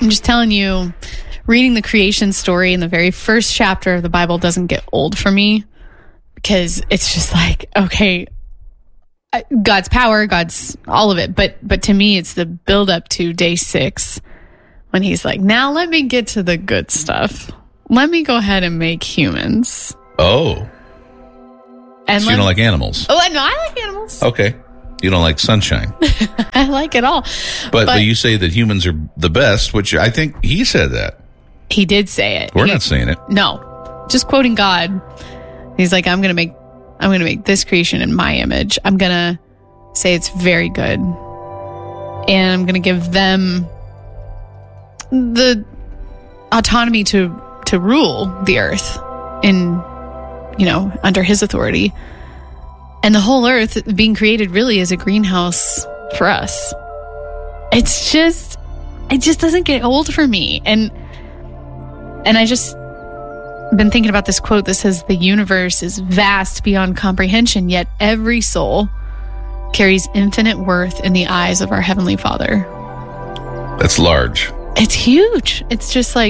I'm just telling you, reading the creation story in the very first chapter of the Bible doesn't get old for me, because it's just like, okay, God's power, God's all of it. But to me, it's the build up to day 6 when he's like, now let me get to the good stuff. Let me go ahead and make humans. Oh. And so you don't like animals? Oh, no, I like animals. Okay. You don't like sunshine. I like it all. But you say that humans are the best, which I think he said that. He did say it. We're not saying it. No. Just quoting God. He's like, I'm going to make this creation in my image. I'm going to say it's very good. And I'm going to give them the autonomy to rule the earth in, under his authority. And the whole earth being created really is a greenhouse for us. It just doesn't get old for me. And I just been thinking about this quote that says the universe is vast beyond comprehension, yet every soul carries infinite worth in the eyes of our Heavenly Father. That's large. It's huge. It's just like,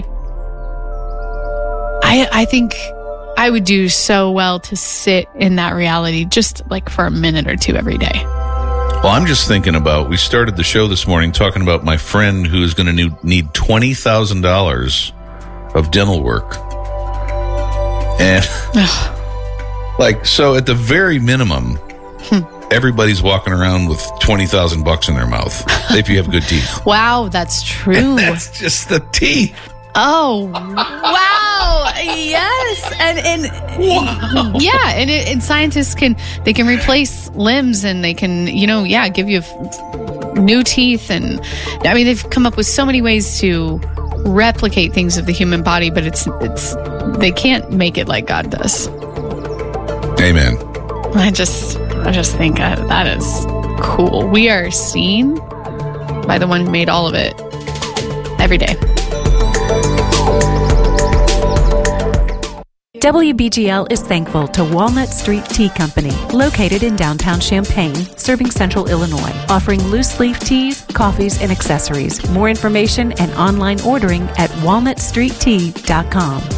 I think I would do so well to sit in that reality just like for a minute or two every day. Well, I'm just thinking about, we started the show this morning talking about my friend who is going to need $20,000 of dental work. And so at the very minimum, everybody's walking around with $20,000 in their mouth if you have good teeth. Wow, that's true. And that's just the teeth. Oh, wow. Yes. And wow. Yeah. And scientists can replace limbs, and they can, give you new teeth. And I mean, they've come up with so many ways to replicate things of the human body, but they can't make it like God does. Amen. I just think that is cool. We are seen by the one who made all of it every day. WBGL is thankful to Walnut Street Tea Company, located in downtown Champaign, serving Central Illinois, offering loose leaf teas, coffees, and accessories. More information and online ordering at walnutstreettea.com.